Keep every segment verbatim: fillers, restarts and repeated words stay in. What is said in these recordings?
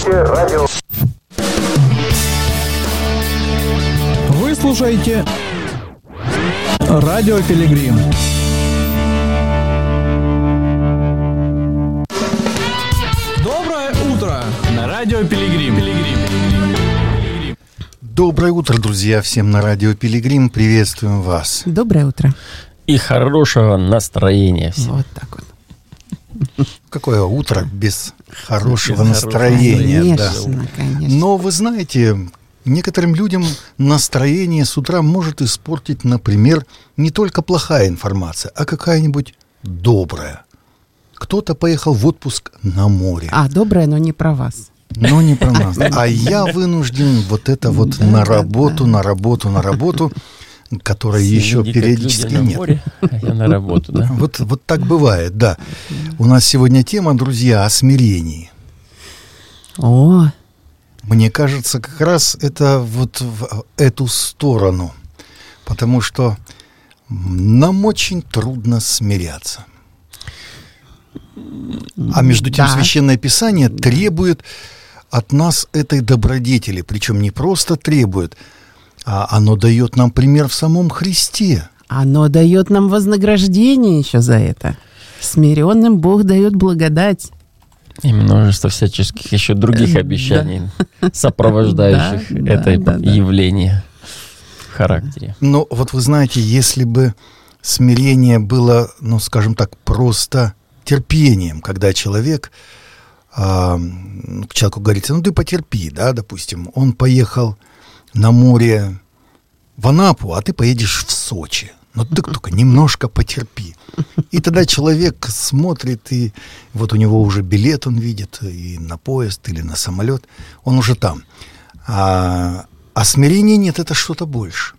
слушаете радио. Вы слушаете Радио Пилигрим. Доброе утро на Радио Пилигрим. Доброе утро, друзья, всем на Радио Пилигрим. Приветствуем вас. Доброе утро. И хорошего настроения всем. Вот так вот. Какое утро без хорошего Без настроения. Конечно, Да. конечно. Но вы знаете, некоторым людям настроение с утра может испортить, например, не только плохая информация, а какая-нибудь добрая. Кто-то поехал в отпуск на море. А, доброе, но не про вас. Но не про нас. А я вынужден вот это вот Да, на да, работу, да. на работу, на работу, которой еще Сиди, как периодически люди на нет. море, а я на работу, да? Вот, вот так бывает, да. У нас сегодня тема, друзья, о смирении. О, Мне кажется, как раз это вот в эту сторону. Потому что нам очень трудно смиряться. А между тем Да. Священное Писание требует от нас этой добродетели. Причем не просто требует, а оно дает нам пример в самом Христе. оно дает нам вознаграждение еще за это. Смиренным Бог дает благодать. И множество всяческих еще других Да. обещаний, сопровождающих Да, да, это да, да. явление в характере. Но вот вы знаете, если бы смирение было, ну, скажем так, просто терпением, когда человек, а, ну, к человеку говорится, ну, ты потерпи, да, допустим, он поехал на море в Анапу, а ты поедешь в Сочи. Ну, ты только немножко потерпи. И тогда человек смотрит, и вот у него уже билет он видит, и на поезд, или на самолет, он уже там. А, а смирения нет, это что-то больше.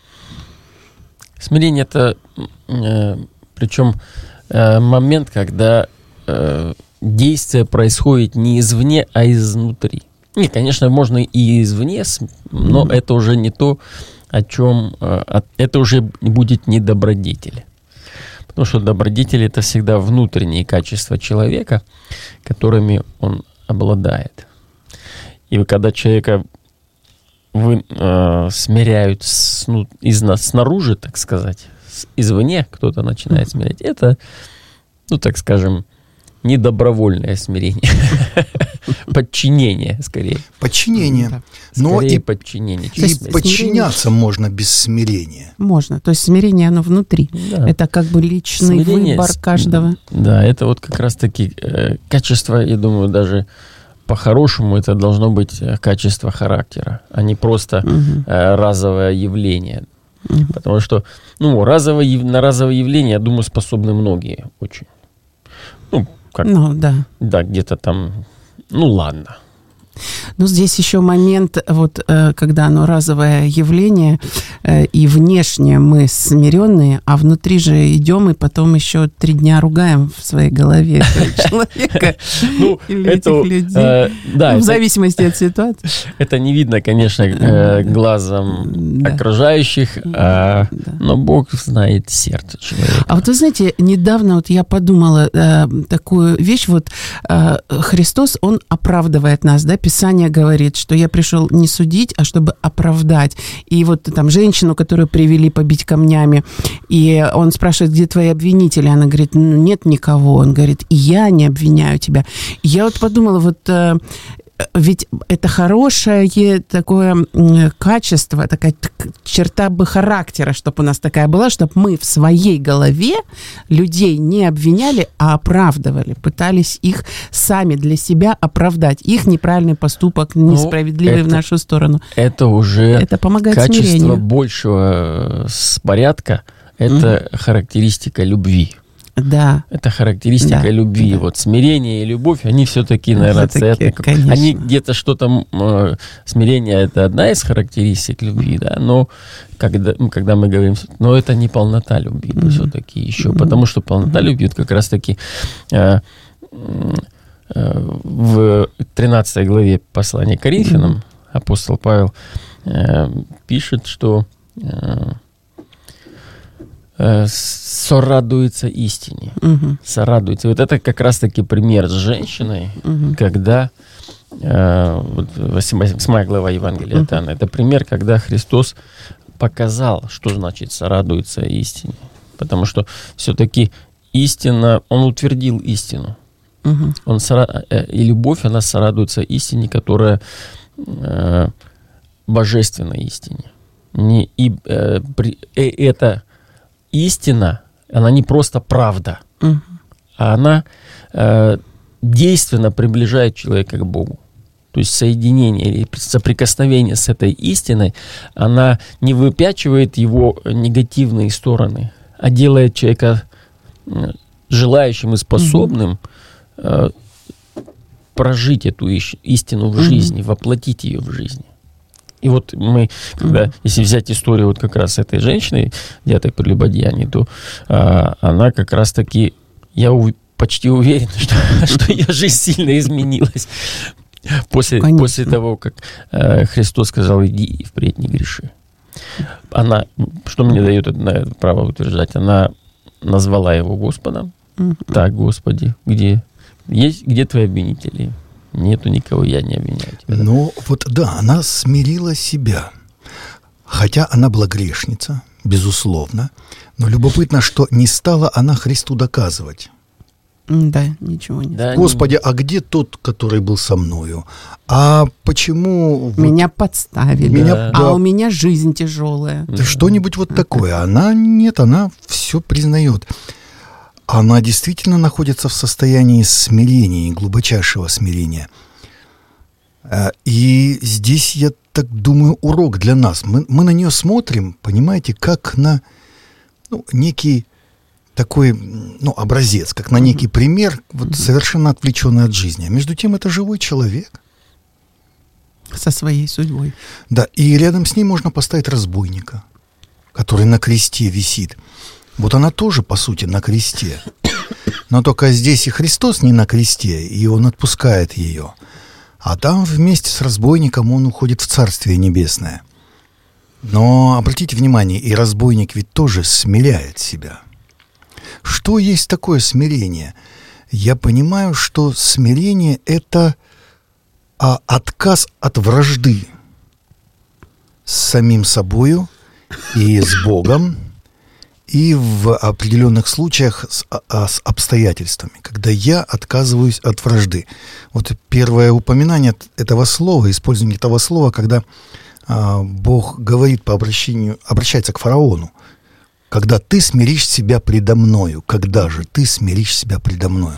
Смирение — это э, причем э, момент, когда э, действие происходит не извне, а изнутри. Не, конечно, можно и извне, но mm-hmm. это уже не то, о чем... Э, это уже будет не добродетель. Потому что добродетель — это всегда внутренние качества человека, которыми он обладает. И когда человека вы, э, смиряют с, ну, из, снаружи, так сказать, с, извне кто-то начинает смирять, это, ну, так скажем, недобровольное смирение. Подчинение, скорее. Подчинение. Но Скорее и, подчинение. и Смирение. подчиняться можно без смирения. Можно. То есть смирение, оно внутри. Да. Это как бы личный Смирение выбор с- каждого. Да, это вот как раз-таки э, качество, я думаю, даже по-хорошему это должно быть э, качество характера, а не просто Мгм. э, разовое явление. Мгм. Потому что, ну, разовое, яв- на разовое явление, я думаю, способны многие очень. Ну, как, Ну, да. да, где-то там, ну, ладно. Но здесь еще момент, вот э, когда оно разовое явление, э, и внешне мы смиренные, а внутри же идем и потом еще три дня ругаем в своей голове этого человека Ну, или это, этих людей. э, да, Ну, в это- зависимости от ситуации. Это не видно, конечно, э, глазом Да. окружающих, а, Да. но Бог знает сердце человека. А вот вы знаете, недавно вот я подумала э, такую вещь, вот э, Христос, Он оправдывает нас, да, Писание говорит, что я пришел не судить, а чтобы оправдать. И вот там женщину, которую привели побить камнями, и он спрашивает, где твои обвинители? Она говорит, ну, нет никого. Он говорит, и я не обвиняю тебя. И я вот подумала, вот э, ведь это хорошее такое м, качество, такая т- черта бы характера, чтобы у нас такая была, чтобы мы в своей голове людей не обвиняли, а оправдывали, пытались их сами для себя оправдать, их неправильный поступок, несправедливый в это- нашу сторону. Это уже Это помогает качество смирению. большего э, с порядка, это характеристика любви. Да. Это характеристика Да, любви. да. Вот смирение и любовь, они все-таки, наверное, Всё-таки, цветны. конечно. Они где-то что-то... э, смирение — это одна из характеристик любви, да, но когда, ну, когда мы говорим... Но это не полнота любви, Мгм. все-таки еще. Мгм. Потому что полнота любви — это как раз-таки... э, э, в тринадцатой главе послания к Коринфянам апостол Павел э, пишет, что... э, э, сорадуется истине. Мгм. Сорадуется. Вот это как раз-таки пример с женщиной, Мгм. когда восьмая глава Евангелия от Иоанна. Это пример, когда Христос показал, что значит сорадуется истине. Потому что все-таки истина, Он утвердил истину. Uh-huh. Он сора... И любовь, она сорадуется истине, которая э, божественной истине. Не... И э, при... э, эта истина, она не просто правда, uh-huh. а она э, действенно приближает человека к Богу. То есть соединение или соприкосновение с этой истиной, она не выпячивает его негативные стороны, а делает человека желающим и способным mm-hmm. э, прожить эту истину в жизни, mm-hmm. воплотить ее в жизни. И вот мы, когда, mm-hmm. если взять историю вот как раз этой женщины, взятой прелюбодеянии, то э, она как раз-таки, я у, почти уверен, что, что ее жизнь сильно изменилась. После, после того, как э, Христос сказал, иди и впредь не греши. Она, что мне дает это право утверждать, она назвала его Господом. Uh-huh. Так, Господи, где, есть, где твои обвинители? Нету никого, я не обвиняю тебя. Ну, вот да, она смирила себя. Хотя она была грешница, безусловно. Но любопытно, что не стала она Христу доказывать. Да, ничего не. Да, Господи, а где тот, который был со мною? А почему... Меня вот подставили, меня, да. Да. А у меня жизнь тяжелая. Да, что-нибудь вот такое. Она нет, она все признает. Она действительно находится в состоянии смирения, глубочайшего смирения. И здесь, я так думаю, урок для нас. Мы, мы на нее смотрим, понимаете, как на ну, некий... такой, ну, образец, как на некий пример, вот, совершенно отвлеченный от жизни. А между тем, это живой человек. Со своей судьбой. Да, и рядом с ней можно поставить разбойника, который на кресте висит. Вот она тоже, по сути, на кресте. Но только здесь и Христос не на кресте, и Он отпускает ее. А там вместе с разбойником Он уходит в Царствие Небесное. Но обратите внимание, и разбойник ведь тоже смиряет себя. Что есть такое смирение? Я понимаю, что смирение – это а, отказ от вражды с самим собою и с Богом, и в определенных случаях с, а, с обстоятельствами, когда я отказываюсь от вражды. Вот первое упоминание этого слова, использование этого слова, когда а, Бог говорит по обращению, обращается к фараону. Когда ты смиришь себя предо мною. Когда же ты смиришь себя предо мною?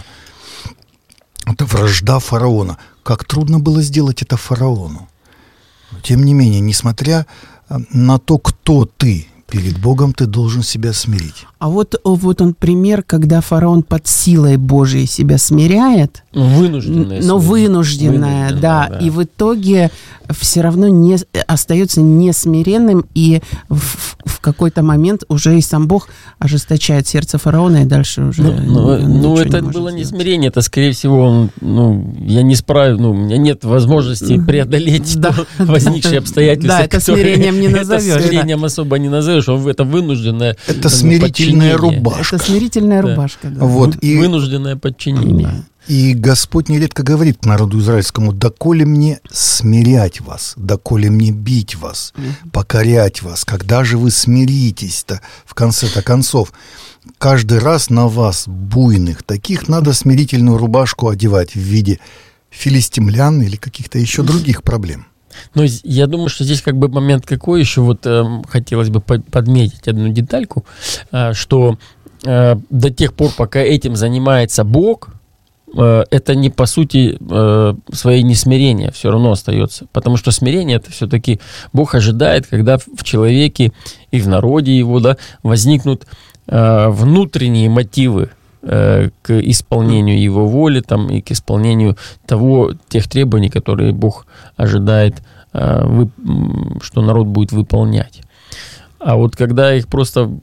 Это вражда фараона. Как трудно было сделать это фараону. Тем не менее, несмотря на то, кто ты, перед Богом ты должен себя смирить. А вот, вот он пример, когда фараон под силой Божией себя смиряет. Вынужденное. Но вынужденное, да, да. И в итоге все равно не, остается несмиренным, и в, в какой-то момент уже и сам Бог ожесточает сердце фараона, и дальше уже Ну, ну это не было не смирение, это, скорее всего, он, ну, я не справлюсь, ну, у меня нет возможности преодолеть да, возникшие обстоятельства. Да, это смирением не назовешь. Это смирением особо не назовешь, он это вынужденное Это смирительная рубашка. Это смирительная рубашка, да. Вот, и... Вынужденное подчинение. И Господь нередко говорит к народу израильскому: «Доколе мне смирять вас, доколе мне бить вас, mm-hmm. покорять вас, когда же вы смиритесь-то в конце-то концов? Каждый раз на вас, буйных, таких надо смирительную рубашку одевать в виде филистимлян или каких-то еще других проблем». Ну, я думаю, что здесь как бы момент какой еще, вот э, хотелось бы подметить одну детальку, э, что э, до тех пор, пока этим занимается Бог, это не по сути своей несмирение все равно остается. Потому что смирение — это все-таки Бог ожидает, когда в человеке и в народе его, да, возникнут внутренние мотивы к исполнению его воли там, и к исполнению того, тех требований, которые Бог ожидает, что народ будет выполнять. А вот когда их просто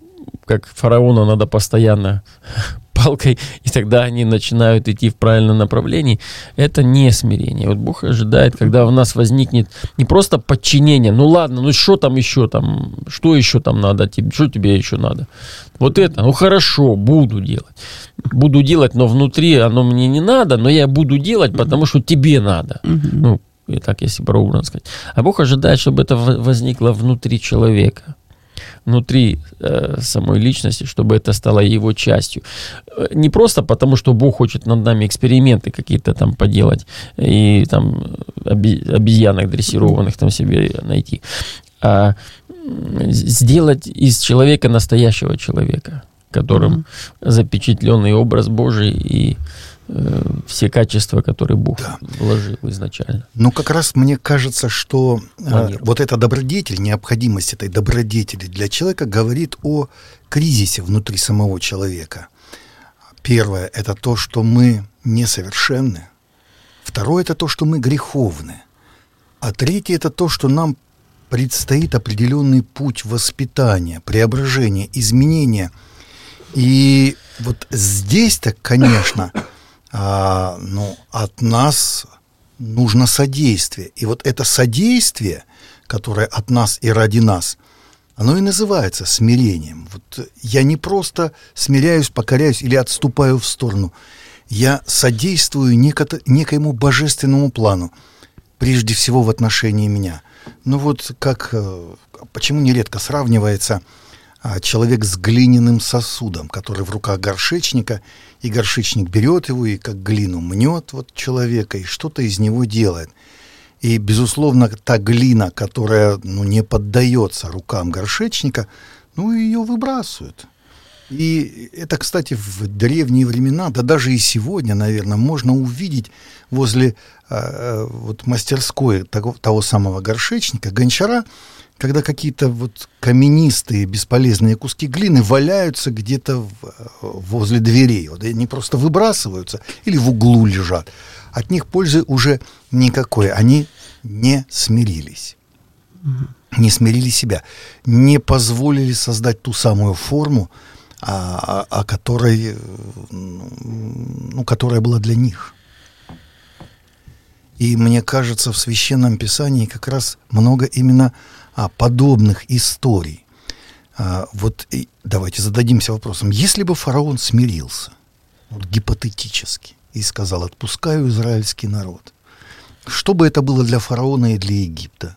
как фараону надо постоянно палкой, и тогда они начинают идти в правильном направлении, это не смирение. Вот Бог ожидает, когда у нас возникнет не просто подчинение, ну ладно, ну что там еще там, что еще там надо, что тебе еще надо? Вот это, ну хорошо, буду делать. Буду делать, но внутри оно мне не надо, но я буду делать, потому что тебе надо. Ну, и так, если прообразно сказать. А Бог ожидает, чтобы это возникло внутри человека, внутри э, самой личности, чтобы это стало его частью. Не просто потому, что Бог хочет над нами эксперименты какие-то там поделать и там обезьянок дрессированных там себе найти, а сделать из человека настоящего человека, которым mm-hmm. запечатленный образ Божий и э, все качества, которые Бог да. вложил изначально. Ну, как раз мне кажется, что э, вот эта добродетель, необходимость этой добродетели для человека говорит о кризисе внутри самого человека. Первое – это то, что мы несовершенны. Второе – это то, что мы греховны. А третье – это то, что нам предстоит определенный путь воспитания, преображения, изменения. И вот здесь-то, конечно, а, ну, от нас нужно содействие. И вот это содействие, которое от нас и ради нас, оно и называется смирением. Вот я не просто смиряюсь, покоряюсь или отступаю в сторону. Я содействую неко- некоему божественному плану, прежде всего в отношении меня. Ну вот как, почему нередко сравнивается человек с глиняным сосудом, который в руках горшечника, и горшечник берет его и как глину мнет вот человека, и что-то из него делает. И, безусловно, та глина, которая ну, не поддается рукам горшечника, ну, ее выбрасывают. И это, кстати, в древние времена, да даже и сегодня, наверное, можно увидеть возле э, вот, мастерской того, того самого горшечника, гончара, когда какие-то вот каменистые, бесполезные куски глины валяются где-то в, возле дверей. Вот они просто выбрасываются или в углу лежат. От них пользы уже никакой. Они не смирились. Не смирили себя. Не позволили создать ту самую форму, о, о, о которой, ну, которая была для них. И мне кажется, в Священном Писании как раз много именно а, подобных историй. А, вот и давайте зададимся вопросом. Если бы фараон смирился, вот, гипотетически, и сказал: отпускаю израильский народ, что бы это было для фараона и для Египта?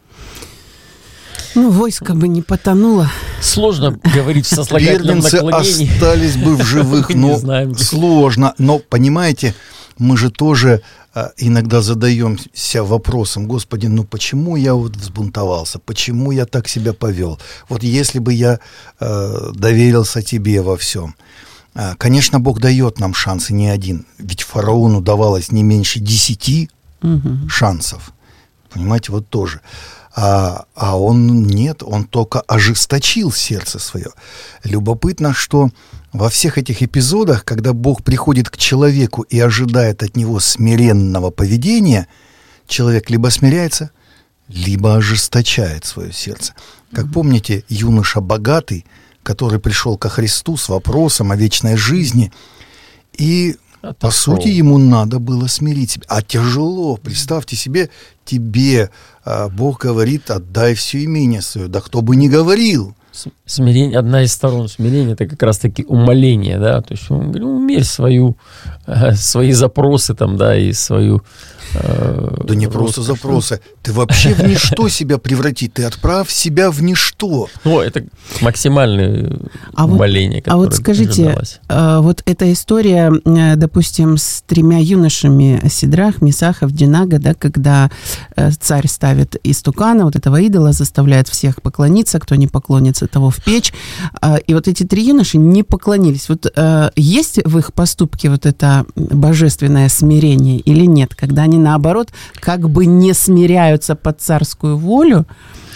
Ну, войско бы не потонуло. Сложно говорить в сослагательном наклонении. Первенцы остались бы в живых, но сложно. Но, понимаете, мы же тоже а, иногда задаемся вопросом: Господи, ну почему я вот взбунтовался, почему я так себя повел? Вот если бы я а, доверился Тебе во всем. А, конечно, Бог дает нам шансы не один, ведь фараону давалось не меньше десяти угу. шансов. Понимаете, вот тоже. А, а он нет, он только ожесточил сердце свое. Любопытно, что во всех этих эпизодах, когда Бог приходит к человеку и ожидает от него смиренного поведения, человек либо смиряется, либо ожесточает свое сердце. Как mm-hmm. помните, юноша богатый, который пришел ко Христу с вопросом о вечной жизни, и Это по сути ему надо было смирить себя. А тяжело, представьте себе, тебе а, Бог говорит: отдай все имение свое. Да кто бы ни говорил. Смирение, одна из сторон смирения — это как раз-таки умоление, да, то есть он говорит: умерь свою, э, свои запросы там, да, и свою... Э, да не просто запросы, ты вообще в ничто себя преврати, ты отправь себя в ничто. Ну, это максимальное а умоление, вот, которое А вот скажите, ожидалось. Вот эта история, допустим, с тремя юношами Сидрах, Месах, Авдинага, да, когда царь ставит истукана, вот этого идола, заставляет всех поклониться, кто не поклонится, того в печь. И вот эти три юноши не поклонились. Вот есть в их поступке вот это божественное смирение или нет, когда они, наоборот, как бы не смиряются под царскую волю,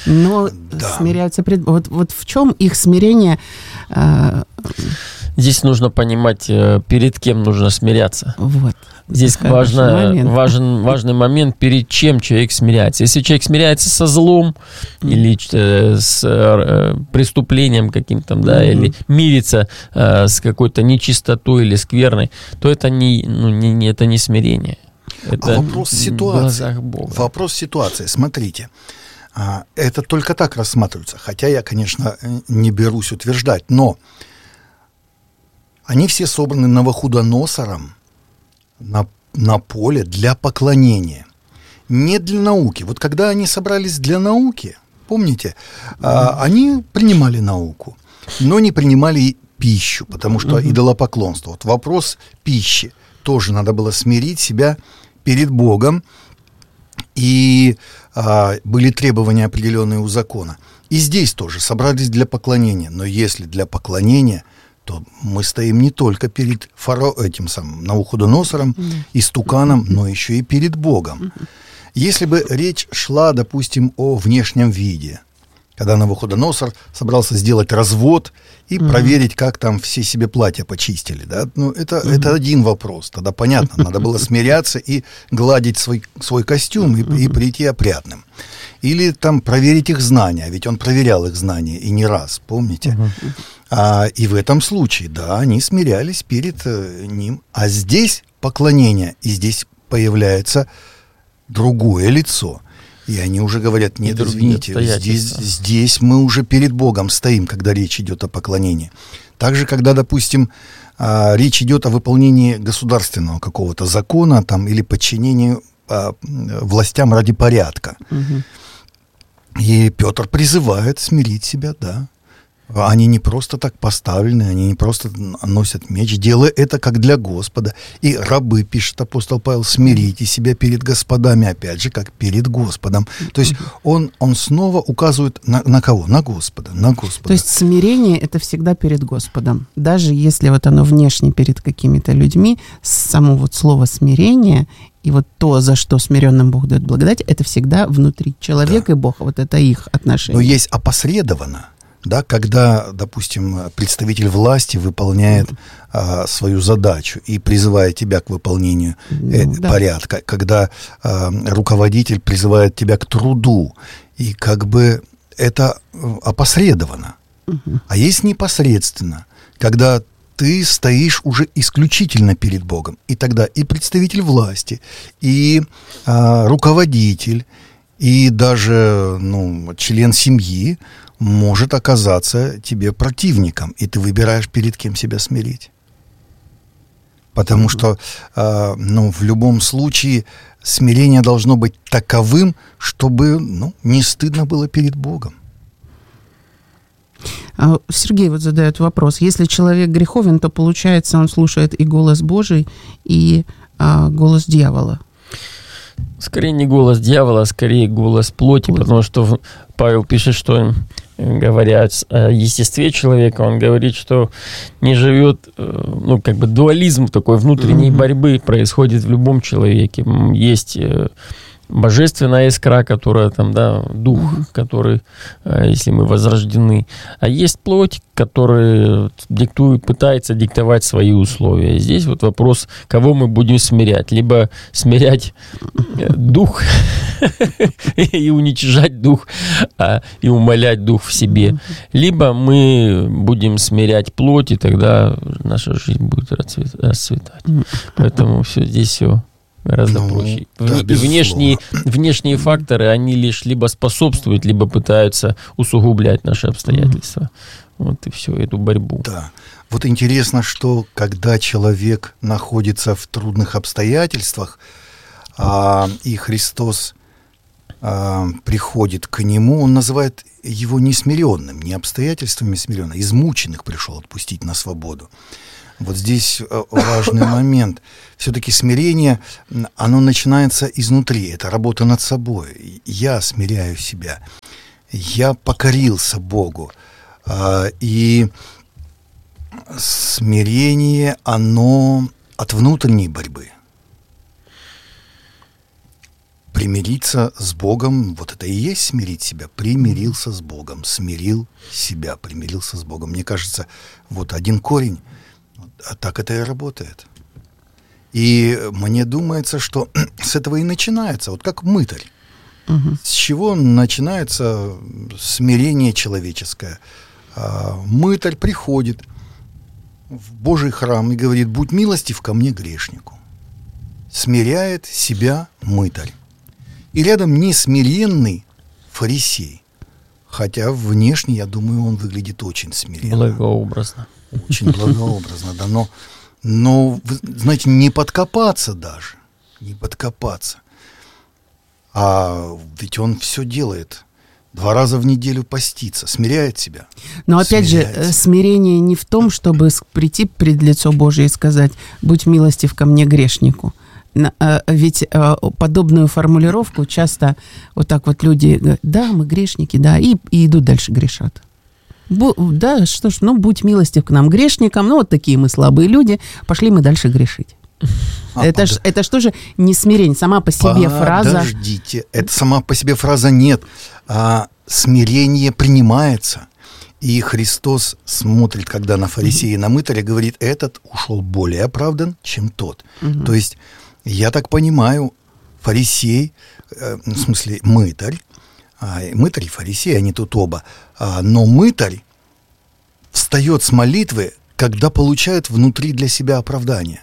Но Да. смиряются пред... Вот, вот в чем их смирение? э, Здесь нужно понимать, э, перед кем нужно смиряться. Вот. Здесь Хороший важно, момент. важен, важный момент, перед чем человек смиряется. Если человек смиряется со злом или э, с э, преступлением каким-то, да, Мгм. или мирится э, с какой-то нечистотой или скверной, то это не, ну, не, не- это не смирение. Это А вопрос в ситуации. глазах Бога. Вопрос ситуации. Смотрите, а, это только так рассматривается. Хотя я, конечно, э, не берусь утверждать, но они все собраны Навуходоносором на, на поле для поклонения. Не для науки. Вот когда они собрались для науки, помните, а, они принимали науку, но не принимали пищу, потому что идолопоклонство. Вот вопрос пищи. Тоже надо было смирить себя перед Богом, и а, были требования определенные у закона. И здесь тоже собрались для поклонения. Но если для поклонения, то мы стоим не только перед фаро... этим самым Навуходоносором, истуканом, но еще и перед Богом. Если бы речь шла, допустим, о внешнем виде, когда Навуходоносор собрался сделать развод и Мгм. проверить, как там все себе платья почистили, да, ну, это, это один вопрос. Тогда понятно, надо было смиряться и гладить свой, свой костюм и, и прийти опрятным. Или там проверить их знания, ведь он проверял их знания и не раз, помните? А, и в этом случае, да, они смирялись перед э, ним. А здесь поклонение, и здесь появляется другое лицо. И они уже говорят: нет, другие извините, здесь, обстоятельства. здесь мы уже перед Богом стоим, когда речь идет о поклонении. Также, когда, допустим, а, речь идет о выполнении государственного какого-то закона там, или подчинении а, властям ради порядка. Мгм. И Петр призывает смирить себя, да. Они не просто так поставлены, они не просто носят меч, делая это как для Господа. И рабы, пишет апостол Павел, смирите себя перед господами, опять же, как перед Господом. То есть он, он снова указывает на, на кого? На Господа, на Господа. То есть смирение — это всегда перед Господом. Даже если вот оно внешне перед какими-то людьми, само вот слово смирение и вот то, за что смиренным Бог дает благодать, это всегда внутри человека и Бога. Вот это их отношения. Но есть опосредованно, да, когда, допустим, представитель власти выполняет а, свою задачу и призывает тебя к выполнению э, Ну, да. порядка, когда а, руководитель призывает тебя к труду, и как бы это э, опосредованно. А есть непосредственно, когда ты стоишь уже исключительно перед Богом, и тогда и представитель власти, и а, руководитель, и даже, ну, член семьи может оказаться тебе противником, и ты выбираешь, перед кем себя смирить. Потому что, э, ну, в любом случае смирение должно быть таковым, чтобы, ну, не стыдно было перед Богом. А Сергей вот задает вопрос. Если человек греховен, то получается, он слушает и голос Божий, и а, голос дьявола. Скорее не голос дьявола, а скорее голос плоти, Плоть. потому что в- Павел пишет, что, э, говоря о естестве человека, он говорит, что не живет, э, ну, как бы дуализм такой внутренней Мгм. борьбы происходит в любом человеке. М, Есть э, божественная искра, которая там, да, дух, который, э, если мы возрождены, а есть плоть, которая диктует, пытается диктовать свои условия. И здесь вот вопрос, кого мы будем смирять. Либо смирять э, дух и уничижать дух, а, и умалять дух в себе. Либо мы будем смирять плоть, и тогда наша жизнь будет расцвет- расцветать. Поэтому все здесь все гораздо Ну, проще. да, Вне- безусловно. внешние, внешние факторы, они лишь либо способствуют, либо пытаются усугублять наши обстоятельства. Вот и все, эту борьбу. Да. Вот интересно, что когда человек находится в трудных обстоятельствах, а, и Христос а, приходит к нему, он называет его несмиренным, не обстоятельствами смиренным, измученных пришел отпустить на свободу. Вот здесь э, важный момент. Все-таки смирение, м, оно начинается изнутри. Это работа над собой. Я смиряю себя. Я покорился Богу. А, И смирение, оно от внутренней борьбы. примириться с Богом, вот это и есть смирить себя. Примирился с Богом, смирил себя, примирился с Богом. Мне кажется, вот один корень, а так это и работает. И мне думается, что с этого и начинается, вот как мытарь. Угу. С чего начинается смирение человеческое? Мытарь приходит в Божий храм и говорит: будь милостив ко мне, грешнику. Смиряет себя мытарь. И рядом несмиренный фарисей. Хотя внешне, я думаю, он выглядит очень смиренно. Благообразно. Очень благообразно, да. Но, но, вы знаете, не подкопаться даже. Не подкопаться. А ведь он все делает. Два раза в неделю постится, смиряет себя. Но опять же, смирение не в том, чтобы прийти пред лицо Божие и сказать: будь милостив ко мне, грешнику. Ведь подобную формулировку часто вот так вот люди говорят: да, мы грешники, да, и, и идут дальше грешат. Бу, да, что ж, ну, будь милостив к нам, грешникам, ну, вот такие мы слабые люди, пошли мы дальше грешить. А, это, ж, это что же не смирение, сама по себе фраза. Подождите, это сама по себе фраза нет. А, смирение принимается. И Христос смотрит, когда на фарисея и на мытаря, говорит: этот ушел более оправдан, чем тот. Угу. То есть, я так понимаю, фарисей, э, в смысле мытарь, а, мытарь и фарисей, они тут оба, а, но мытарь встает с молитвы, когда получает внутри для себя оправдание.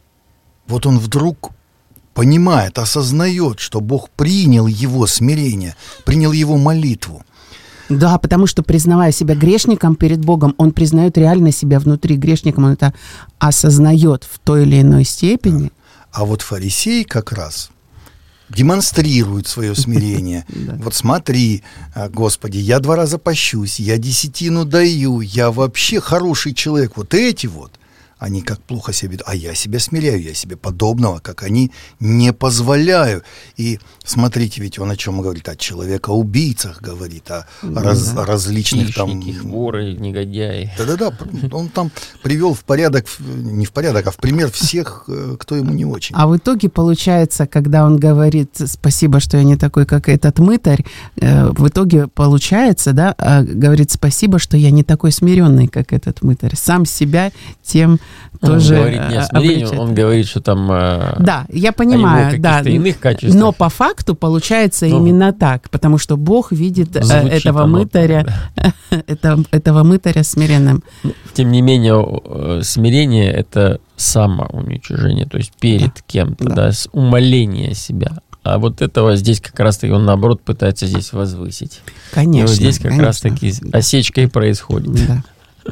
Вот он вдруг понимает, осознает, что Бог принял его смирение, принял его молитву. Да, потому что, признавая себя грешником перед Богом, он признает реально себя внутри грешником, он это осознает в той или иной степени. Да. А вот фарисей как раз демонстрирует свое смирение. Вот смотри, Господи, я два раза пощусь, я десятину даю, я вообще хороший человек. Вот эти вот, они как плохо себя ведут. А я себя смиряю, я себе подобного, как они, не позволяю. И смотрите, ведь он о чем говорит? О человека-убийцах говорит, о да, раз, да. различных Хищники, там... воры, негодяи. Да-да-да, он там привел в порядок, не в порядок, а в пример всех, кто ему не очень. А в итоге получается, когда он говорит: спасибо, что я не такой, как этот мытарь, в итоге получается, да, говорит: спасибо, что я не такой смиренный, как этот мытарь. Сам себя тем тоже он говорит не о смирении, он говорит, что там да, я понимаю, о его да, иных качествах. Но по факту получается ну, именно так, потому что Бог видит этого оно, мытаря, да. это, этого мытаря смиренным. Тем не менее, смирение — это самоуничижение, то есть перед да. кем-то, да. Да, умаление себя. А вот этого здесь как раз-таки он, наоборот, пытается здесь возвысить. Конечно. И вот здесь как конечно. раз-таки осечка и происходит. Да.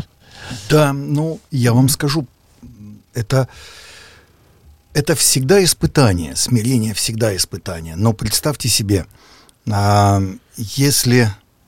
Да, ну, я вам скажу, это, это всегда испытание, смирение всегда испытание. Но представьте себе, а, если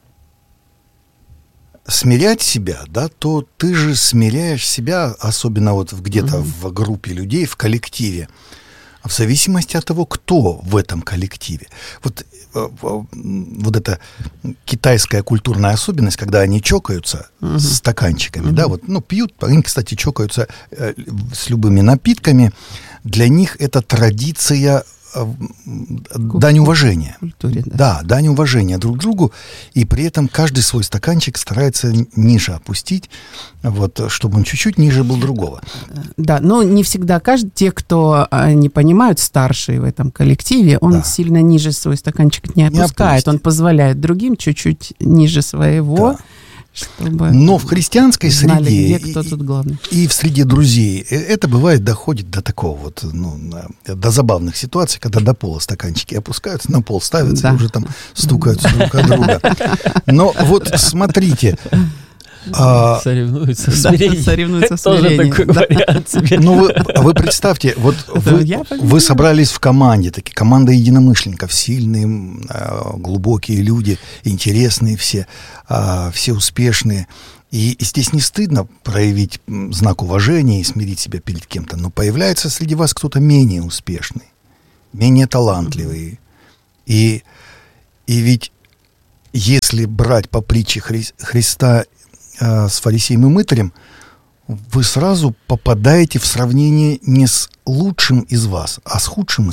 смирять себя, да, то ты же смиряешь себя, особенно вот где-то mm-hmm. в группе людей, в коллективе, в зависимости от того, кто в этом коллективе. Вот, вот эта китайская культурная особенность, когда они чокаются uh-huh. с стаканчиками, uh-huh. да, вот, ну, пьют, они, кстати, чокаются э, с любыми напитками. Для них это традиция э, дань уважения. Культуре, да. да, дань уважения друг другу, и при этом каждый свой стаканчик старается ниже опустить, вот, чтобы он чуть-чуть ниже был другого. Да, но не всегда каждый, те, кто не понимают, старшие в этом коллективе, он да. сильно ниже свой стаканчик не опускает, не он позволяет другим чуть-чуть ниже своего. Да. Чтобы но в христианской знали, среде где кто тут главный. И, и в среде друзей это бывает, доходит до такого вот, ну, до забавных ситуаций, когда до пола стаканчики опускаются, на пол ставятся да. и уже там стукаются друг от друга. Но вот смотрите. А, соревнуются в смирении. Да, соревнуются в смирении. Тоже такой да. вариант себе. Ну, вы, вы представьте, вот вы, вы собрались в команде, такие, команда единомышленников, сильные, глубокие люди, интересные все, все успешные. И, и здесь не стыдно проявить знак уважения и смирить себя перед кем-то, но появляется среди вас кто-то менее успешный, менее талантливый. И, и ведь если брать по притче Хри- Христа с фарисеем и мытарем, вы сразу попадаете в сравнение не с лучшим из вас, а с худшим из вас.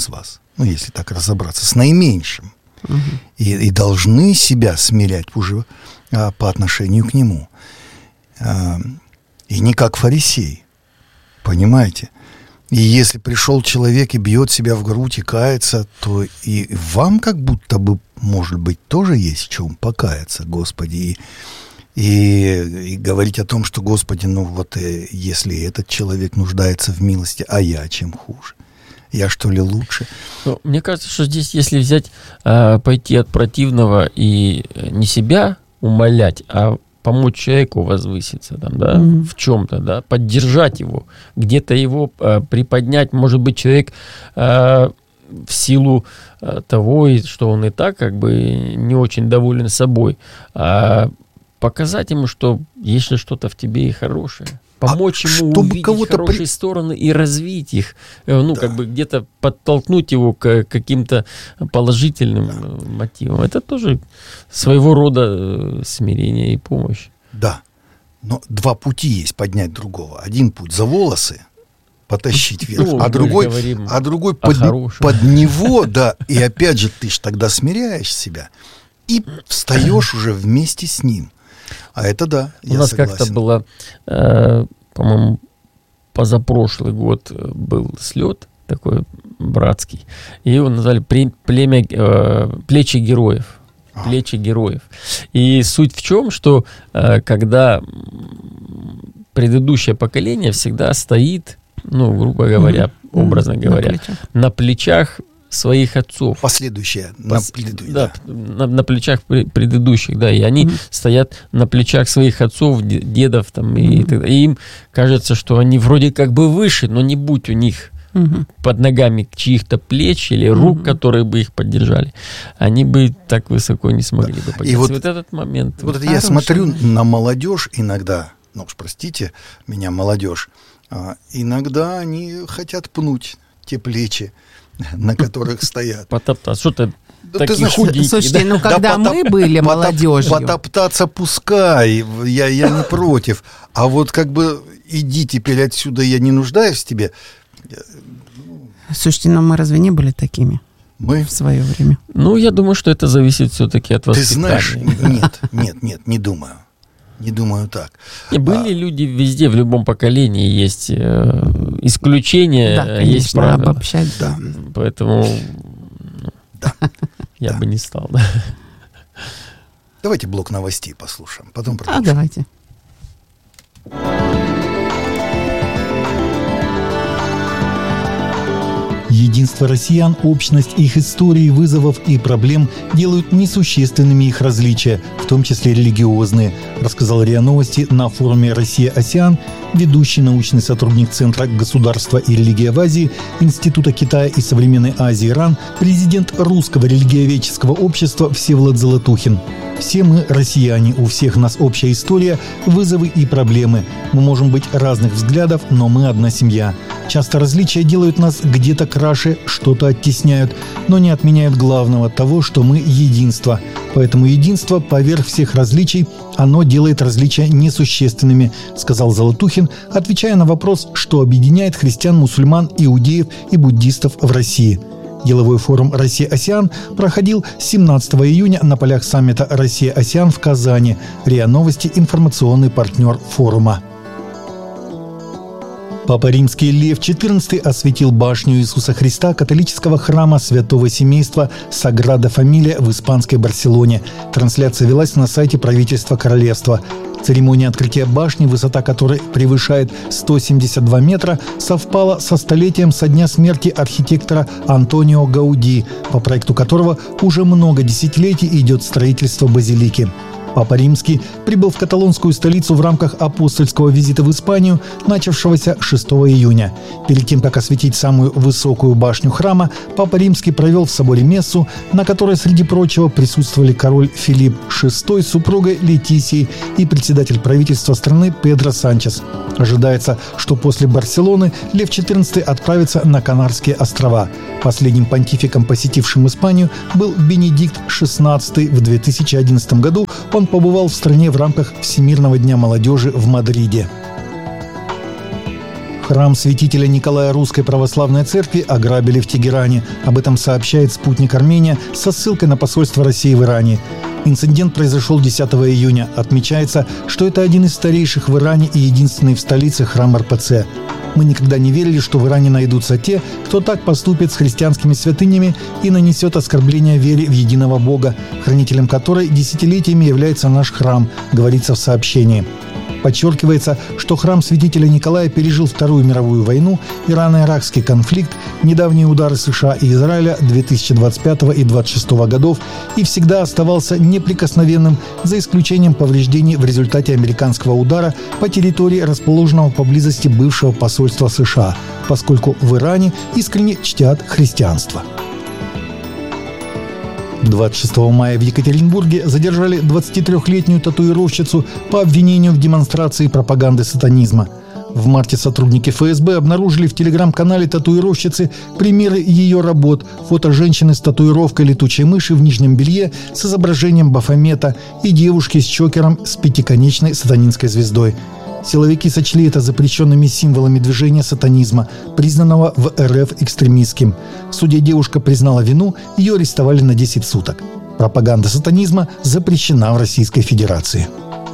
ну, если так разобраться, с наименьшим. Угу. И, и должны себя смирять уже а, по отношению к нему. А, и не как фарисей. Понимаете? И если пришел человек и бьет себя в грудь и кается, то и вам как будто бы, может быть, тоже есть в чем покаяться, Господи. И, и, и говорить о том, что, Господи, ну вот э, если этот человек нуждается в милости, а я чем хуже? Я что ли лучше? Ну, мне кажется, что здесь, если взять, э, пойти от противного и не себя умолять, а помочь человеку возвыситься там, да, mm-hmm. в чем-то, да, поддержать его, где-то его э, приподнять. Может быть, человек э, в силу э, того, что он и так как бы не очень доволен собой, а показать ему, что есть что-то в тебе и хорошее. Помочь а ему увидеть хорошие при... стороны и развить их, ну, да. как бы где-то подтолкнуть его к каким-то положительным да. мотивам. Это тоже своего рода смирение и помощь. Да, но два пути есть поднять другого. Один путь за волосы потащить вверх, ну, а другой, а другой под, под него, да, и опять же ты ж тогда смиряешь себя и встаешь уже вместе с ним. А это да, у нас согласен. Как-то было, э, по-моему, позапрошлый год был слет такой братский, и его назвали племя, э, плечи героев. А. Плечи героев. И суть в чем, что э, когда предыдущее поколение всегда стоит, ну, грубо говоря, mm-hmm. образно говоря, на плечах, на плечах своих отцов. Последующие на, Пос... предыдущих, да, да. На, на плечах предыдущих, да, и они mm-hmm. стоят на плечах своих отцов, дедов там, и, mm-hmm. и им кажется, что они вроде как бы выше, но не будь у них mm-hmm. под ногами чьих-то плеч или рук, mm-hmm. которые бы их поддержали, они бы так высоко не смогли да. бы подняться. И вот, вот этот момент. Вот, вот я смотрю на молодежь иногда, ну уж простите меня, молодежь, а, иногда они хотят пнуть те плечи, на которых стоят. Потоптаться. Что-то да, такие знаешь, худенькие. Слушайте, да? ну когда да, мы потоп, были молодежью... Потоптаться пускай, я, я не против. А вот как бы иди теперь отсюда, я не нуждаюсь в тебе. Слушайте, ну мы разве не были такими? Мы? В свое время. Ну, я думаю, что это зависит все-таки от воспитания. Ты знаешь, нет, нет, нет, не думаю. Не думаю так. И были а, люди везде, в любом поколении есть э, исключения, да, конечно, есть правила. Обобщать, да. Поэтому ну, да, я да. бы не стал. Да. Давайте блок новостей послушаем, потом продолжим. А, давайте. Единство россиян, общность их историй, вызовов и проблем делают несущественными их различия, в том числе религиозные, рассказал РИА Новости на форуме «Россия-АСЕАН» ведущий научный сотрудник Центра государства и религия в Азии Института Китая и современной Азии РАН, президент Русского религиоведческого общества Всеволод Золотухин. Все мы россияне, у всех нас общая история, вызовы и проблемы. Мы можем быть разных взглядов, но мы одна семья. Часто различия делают нас где-то краше, что-то оттесняют, но не отменяют главного того, что мы единство. Поэтому единство поверх всех различий, оно делает различия несущественными, сказал Золотухин, отвечая на вопрос, что объединяет христиан, мусульман, иудеев и буддистов в России. Деловой форум «Россия-АСЕАН» проходил семнадцатого июня на полях саммита «Россия-АСЕАН» в Казани. РИА Новости – информационный партнер форума. Папа Римский Лев четырнадцатый осветил башню Иисуса Христа католического храма Святого Семейства Саграда Фамилия в испанской Барселоне. Трансляция велась на сайте правительства королевства. Церемония открытия башни, высота которой превышает сто семьдесят два метра, совпала со столетием со дня смерти архитектора Антонио Гауди, по проекту которого уже много десятилетий идет строительство базилики. Папа Римский прибыл в каталонскую столицу в рамках апостольского визита в Испанию, начавшегося шестого июня. Перед тем, как осветить самую высокую башню храма, Папа Римский провел в соборе мессу, на которой, среди прочего, присутствовали король Филипп шестой с супругой Летисией и председатель правительства страны Педро Санчес. Ожидается, что после Барселоны Лев четырнадцатый отправится на Канарские острова. Последним понтификом, посетившим Испанию, был Бенедикт шестнадцатый. В две тысячи одиннадцатом году он побывал в стране в рамках Всемирного дня молодежи в Мадриде. Храм святителя Николая Русской Православной Церкви ограбили в Тегеране. Об этом сообщает «Спутник Армения» со ссылкой на посольство России в Иране. Инцидент произошел десятого июня. Отмечается, что это один из старейших в Иране и единственный в столице храм эр пэ цэ. Мы никогда не верили, что в Иране найдутся те, кто так поступит с христианскими святынями и нанесет оскорбление вере в единого Бога, хранителем которой десятилетиями является наш храм, говорится в сообщении. Подчеркивается, что храм святителя Николая пережил Вторую мировую войну, ирано-иракский конфликт, недавние удары США и Израиля две тысячи двадцать пятого и две тысячи двадцать шестого годов и всегда оставался неприкосновенным, за исключением повреждений в результате американского удара по территории, расположенного поблизости бывшего посольства США, поскольку в Иране искренне чтят христианство. двадцать шестого мая в Екатеринбурге задержали двадцатитрёхлетнюю татуировщицу по обвинению в демонстрации пропаганды сатанизма. В марте сотрудники эф эс бэ обнаружили в телеграм-канале татуировщицы примеры ее работ, фото женщины с татуировкой летучей мыши в нижнем белье с изображением Бафомета и девушки с чокером с пятиконечной сатанинской звездой. Силовики сочли это запрещенными символами движения сатанизма, признанного в эр эф экстремистским. В суде девушка признала вину, ее арестовали на десять суток. Пропаганда сатанизма запрещена в Российской Федерации.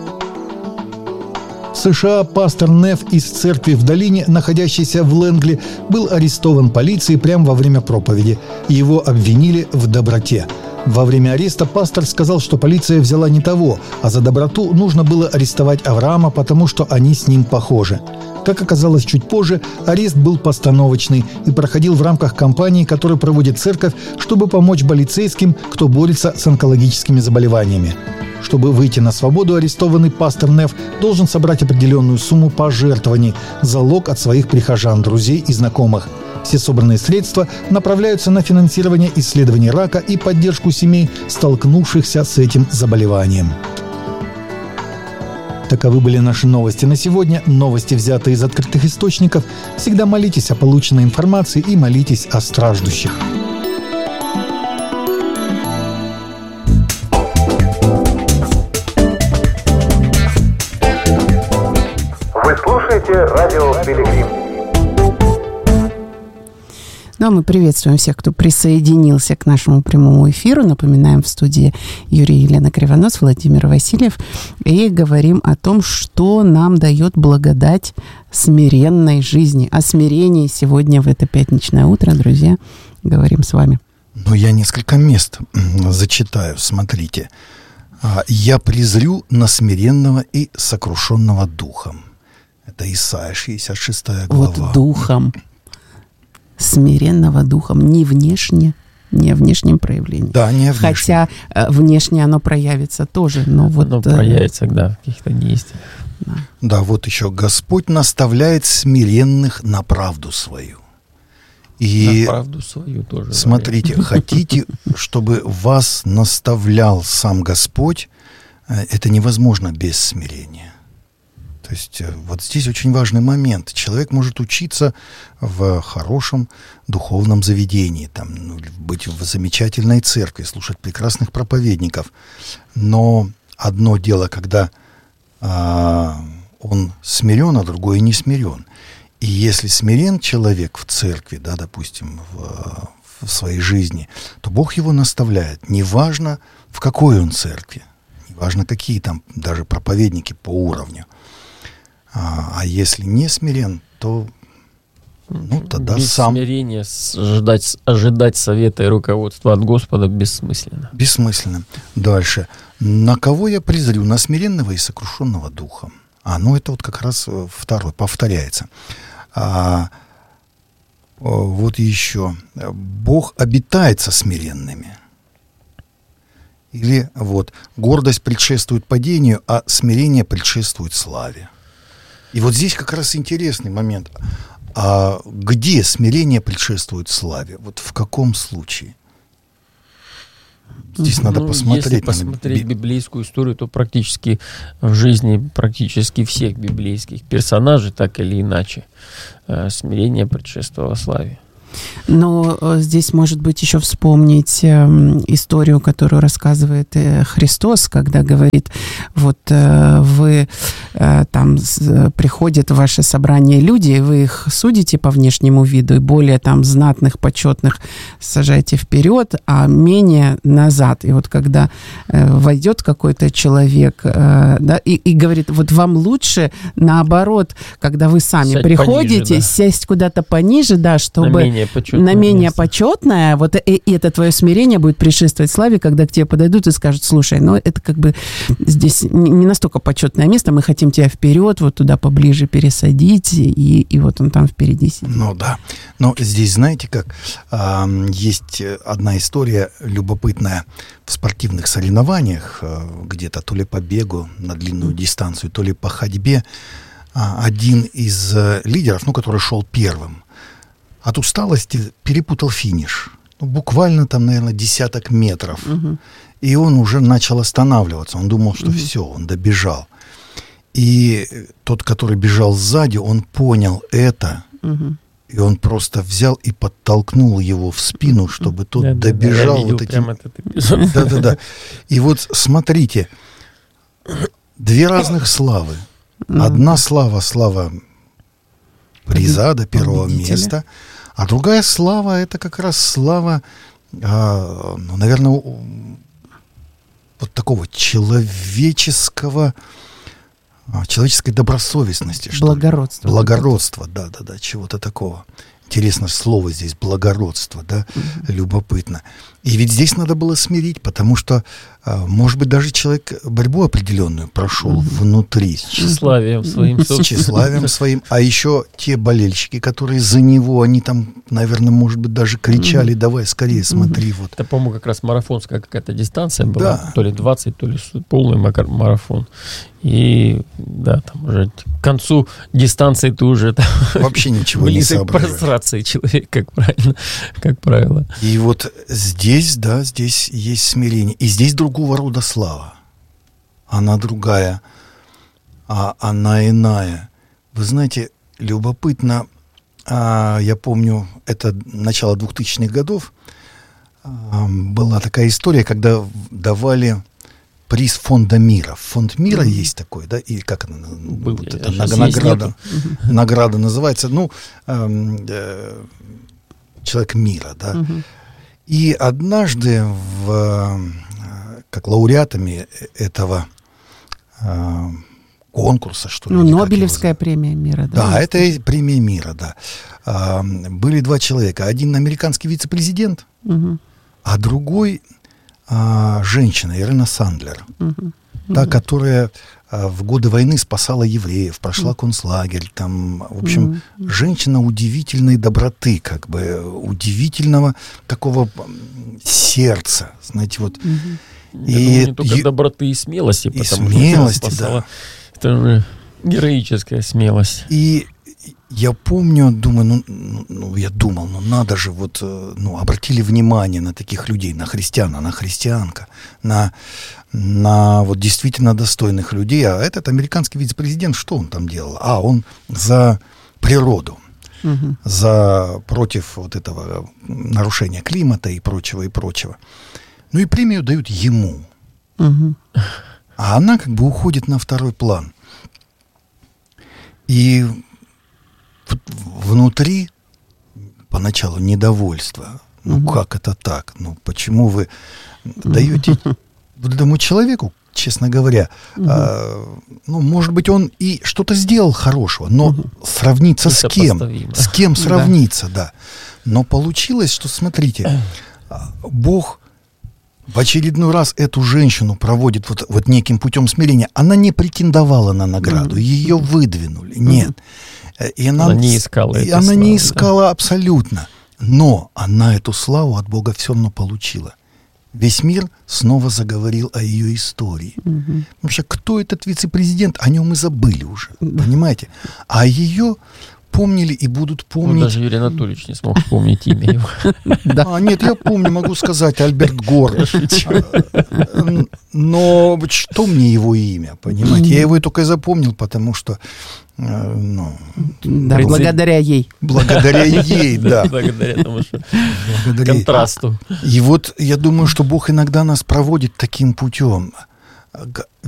В США пастор Неф из церкви в долине, находящейся в Лэнгли, был арестован полицией прямо во время проповеди. Его обвинили в доброте. Во время ареста пастор сказал, что полиция взяла не того, а за доброту нужно было арестовать Авраама, потому что они с ним похожи. Как оказалось чуть позже, арест был постановочный и проходил в рамках кампании, которую проводит церковь, чтобы помочь полицейским, кто борется с онкологическими заболеваниями. Чтобы выйти на свободу, арестованный пастор Неф должен собрать определенную сумму пожертвований, залог от своих прихожан, друзей и знакомых. Все собранные средства направляются на финансирование исследований рака и поддержку семей, столкнувшихся с этим заболеванием. Таковы были наши новости на сегодня. Новости, взятые из открытых источников. Всегда молитесь о полученной информации и молитесь о страждущих. Вы слушаете радио Пилигрим. Ну, а мы приветствуем всех, кто присоединился к нашему прямому эфиру. Напоминаем, в студии Юрий и Елена Кривонос, Владимир Васильев. И говорим о том, что нам дает благодать смиренной жизни. О смирении сегодня в это пятничное утро, друзья, говорим с вами. Ну, я несколько мест зачитаю. Смотрите. «Я презрю на смиренного и сокрушенного духом». Это Исайя, шестьдесят шестая глава. Вот духом. Смиренного духом, не внешне, не о внешнем проявлении. Да, не о внешнем. Хотя э, внешне оно проявится тоже, но вот... Оно проявится, да, в каких-то действиях. Да. да, вот еще. «Господь наставляет смиренных на правду свою». И на правду свою тоже. Смотрите, да. Хотите, чтобы вас наставлял сам Господь, это невозможно без смирения. То есть вот здесь очень важный момент. Человек может учиться в хорошем духовном заведении, там, ну, быть в замечательной церкви, слушать прекрасных проповедников. Но одно дело, когда а, он смирен, а другое не смирен. И если смирен человек в церкви, да, допустим, в, в своей жизни, то Бог его наставляет. Неважно, в какой он церкви, неважно, какие там даже проповедники по уровню. А если не смирен, то ну, тогда без сам... смирения ожидать, ожидать совета и руководства от Господа бессмысленно. Бессмысленно. Дальше. «На кого я презрю? На смиренного и сокрушенного духом». А, ну это вот как раз второй, повторяется. А, вот еще. «Бог обитает со смиренными». Или вот «гордость предшествует падению, а смирение предшествует славе». И вот здесь как раз интересный момент. А где смирение предшествует славе? Вот в каком случае? Здесь надо ну, посмотреть. Если посмотреть на... библейскую историю, то практически в жизни практически всех библейских персонажей, так или иначе, смирение предшествовало славе. Но здесь, может быть, еще вспомнить э, историю, которую рассказывает э, Христос, когда говорит, вот э, вы э, там с, приходят в ваше собрание люди, вы их судите по внешнему виду, и более там знатных, почетных сажаете вперед, а менее назад. И вот когда э, войдет какой-то человек, э, да, и, и говорит, вот вам лучше, наоборот, когда вы сами Сядь приходите, пониже, да. сесть куда-то пониже, да, чтобы... На менее почетное на менее место. почетное, вот и, и это твое смирение будет предшествовать славе, когда к тебе подойдут и скажут, слушай, ну это как бы здесь не, не настолько почетное место, мы хотим тебя вперед, вот туда поближе пересадить, и, и вот он там впереди сидит. Ну да, но здесь, знаете как, а, есть одна история любопытная в спортивных соревнованиях, где-то то ли по бегу на длинную дистанцию, то ли по ходьбе, один из лидеров, ну, который шел первым, от усталости перепутал финиш. Ну, буквально там, наверное, десяток метров. Угу. И он уже начал останавливаться. Он думал, что угу. все, он добежал. И тот, который бежал сзади, он понял это. Угу. И он просто взял и подтолкнул его в спину, чтобы тот да, добежал. Да, вот этим... Да-да-да. И вот смотрите, две разных славы. Одна слава, слава приза до первого победителя. Места, а другая слава — это как раз слава, а, ну, наверное, вот такого человеческого, человеческой добросовестности. Благородство. Благородство, да-да-да, чего-то такого. Интересно слово здесь «благородство», да, mm-hmm. любопытно. И ведь здесь надо было смирить, потому что, может быть, даже человек борьбу определенную прошел mm-hmm. внутри. С тщеславием своим. С тщеславием своим. А еще те болельщики, которые за него, они там, наверное, может быть, даже кричали, mm-hmm. давай скорее, смотри. Mm-hmm. Вот. Это, по-моему, как раз марафонская какая-то дистанция была. Да. То ли двадцать, то ли полный марафон. И да, там уже к концу дистанции ты уже там, вообще ничего не соображаешь. К прострации человек, как правильно, как правило. И вот здесь, да, здесь есть смирение. И здесь другого рода слава. Она другая, а она иная. Вы знаете, любопытно, а, я помню, это начало двухтысячных годов, а, была такая история, когда давали приз фонда мира. Фонд мира mm-hmm. есть такой, да, и как она, Был, вот это награда, mm-hmm. награда называется, ну, э, э, человек мира, да. Mm-hmm. И однажды в, как лауреатами этого э, конкурса, что ли. Ну, Нобелевская премия мира, да. Да, это премия мира, да. Э, были два человека. Один американский вице-президент, mm-hmm. а другой А, женщина Ирена Сандлер, uh-huh. та, uh-huh. которая а, в годы войны спасала евреев, прошла uh-huh. концлагерь, там, в общем, uh-huh. женщина удивительной доброты, как бы удивительного такого сердца, знаете, вот. Uh-huh. И думаю, не только и, доброты и смелости, и потому смелости, что спасала, да. Это же героическая смелость. И я помню, думаю, ну, ну, я думал, ну, надо же, вот, ну, обратили внимание на таких людей, на христиан, на христианка, на, на вот действительно достойных людей. А этот американский вице-президент, что он там делал? А, он за природу, угу. за, против вот этого нарушения климата и прочего, и прочего. Ну, и премию дают ему. Угу. А она как бы уходит на второй план. И внутри поначалу недовольство. Ну, угу. как это так? Ну, почему вы даете вот этому человеку, честно говоря, угу. а, ну, может быть, он и что-то сделал хорошего, но угу. сравниться с кем? С кем сравниться, да. да. Но получилось, что, смотрите, Бог в очередной раз эту женщину проводит вот, вот неким путем смирения. Она не претендовала на награду, mm-hmm. ее выдвинули. Нет. И она, она не искала и эту она славу, не искала да? абсолютно. Но она эту славу от Бога все равно получила. Весь мир снова заговорил о ее истории. Mm-hmm. Потому что кто этот вице-президент, о нем и забыли уже. Mm-hmm. Понимаете? А ее помнили и будут Ну, помнить. даже Юрий Анатольевич не смог вспомнить имя его. А, нет, я помню, могу сказать, Альберт Гор. Но что мне его имя, понимаете? Я его только и запомнил, потому что, э, ну, Да, благодаря ей. благодаря ей, да. Благодаря тому, что Благодаря ей. контрасту. И вот я думаю, что Бог иногда нас проводит таким путем.